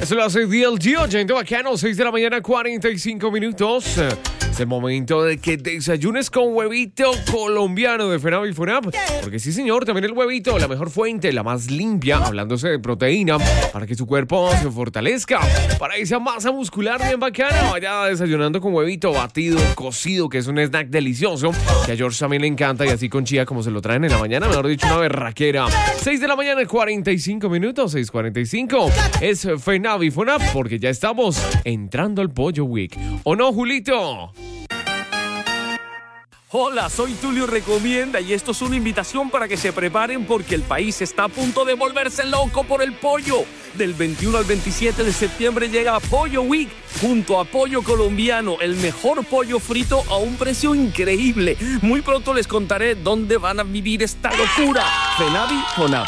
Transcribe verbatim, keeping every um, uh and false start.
Eso lo hace D L G, oyendo bacano, seis de la mañana, cuarenta y cinco minutos. Es el momento de que desayunes con huevito colombiano de FENAV y FONAP. Porque sí, señor, también el huevito, la mejor fuente, la más limpia, hablándose de proteína, para que su cuerpo se fortalezca, para esa masa muscular bien bacana. Vaya desayunando con huevito batido, cocido, que es un snack delicioso, que a George también le encanta, y así con chía, como se lo traen en la mañana, mejor dicho, una berraquera. seis de la mañana, cuarenta y cinco minutos, seis cuarenta y cinco. Es FENAV y FONAP, porque ya estamos entrando al Pollo Week. ¿O no, Julito? Hola, soy Tulio Recomienda y esto es una invitación para que se preparen porque el país está a punto de volverse loco por el pollo. Del veintiuno al veintisiete de septiembre llega Pollo Week junto a Pollo Colombiano, el mejor pollo frito a un precio increíble. Muy pronto les contaré dónde van a vivir esta locura. FENAV y FONAP.